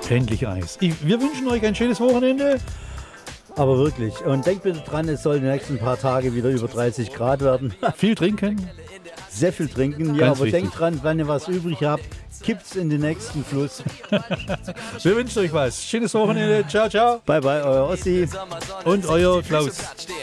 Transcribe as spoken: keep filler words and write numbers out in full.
Endlich Eis. Ich, wir wünschen euch ein schönes Wochenende. Aber wirklich. Und denkt bitte dran, es soll in den nächsten paar Tage wieder über dreißig Grad werden. Viel trinken. Sehr viel trinken. Ja, Ganz aber wichtig. denkt dran, wenn ihr was übrig habt, kippt's in den nächsten Fluss. Wir wünschen euch was. Schönes Wochenende. Ciao, ciao. Bye, bye, euer Ossi. Und euer Klaus.